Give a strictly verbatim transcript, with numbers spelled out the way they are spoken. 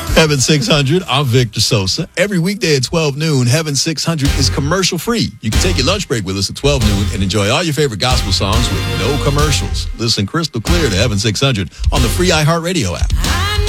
Heaven six hundred, I'm Victor Sosa. Every weekday at twelve noon, Heaven six hundred is commercial free. You can take your lunch break with us at twelve noon and enjoy all your favorite gospel songs with no commercials. Listen crystal clear to Heaven six hundred on the free iHeartRadio app.